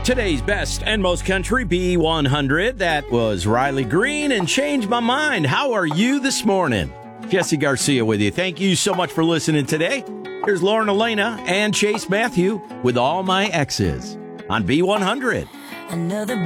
Today's best and most country B100. That was Riley Green and Changed My Mind. How are you this morning? Jesse Garcia with you. Thank you so much for listening today. Here's Lauren Elena and Chase Matthew with All My Exes on B100. Another